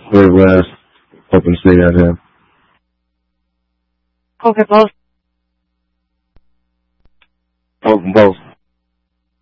Midwest. Hoping to see that here. Okay, both. Both.